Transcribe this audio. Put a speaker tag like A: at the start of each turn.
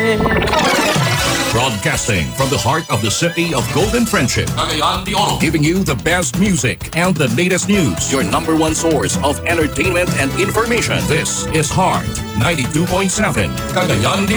A: Broadcasting from the heart of the city of Golden Friendship, Cagayan de Oro, giving you the best music and the latest news. Your number one source of entertainment and information. This is Heart 92.7, Cagayan de